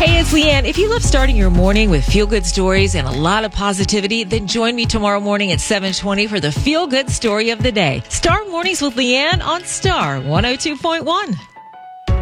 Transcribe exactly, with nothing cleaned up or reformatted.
Hey, it's Leanne. If you love starting your morning with feel-good stories and a lot of positivity, then join me tomorrow morning at seven twenty for the feel-good story of the day. Star Mornings with Leanne on Star one oh two point one.